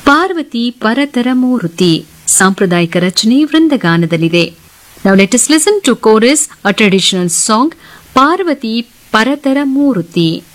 ಪಾರ್ವತಿ ಪರತರ ಮೂರ್ತಿ ಸಾಂಪ್ರದಾಯಿಕ ರಚನೆ ವೃಂದಗಾನದಲ್ಲಿದೆ. Now let us listen to chorus, a traditional song, Parvati Paratara Murti.